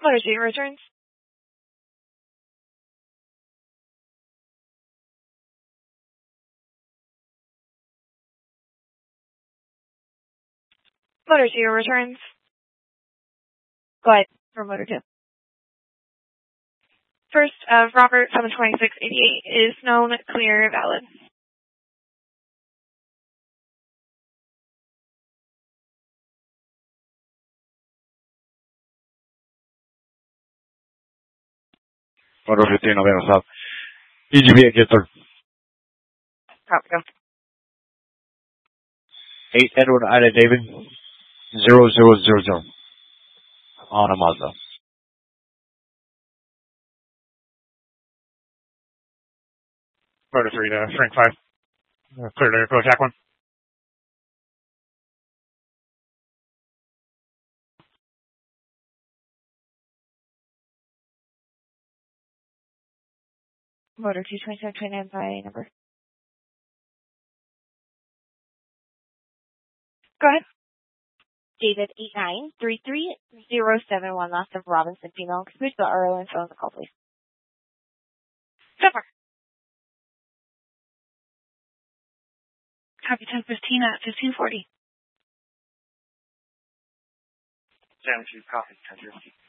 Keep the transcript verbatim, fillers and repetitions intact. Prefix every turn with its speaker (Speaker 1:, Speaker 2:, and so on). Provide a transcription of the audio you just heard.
Speaker 1: Motor zero returns. Motor zero returns. Go ahead for motor two. First of Robert seven twenty-six eighty-eight is known, clear, valid.
Speaker 2: Motor fifteen, November South. E G B, get third.
Speaker 1: Copy, go.
Speaker 2: eight Edward Ida David, zero zero zero zero. On a Mazda.
Speaker 3: Motor three to Frank five. Uh, clear to go attack one.
Speaker 1: Motor two twenty-seven twenty-nine by number. Go ahead. David eight nine three three zero seven one, last of Robinson female. Could we spell R O info on the call, please? So far. Copy ten fifteen at fifteen forty.
Speaker 3: Sam two, copy ten fifteen.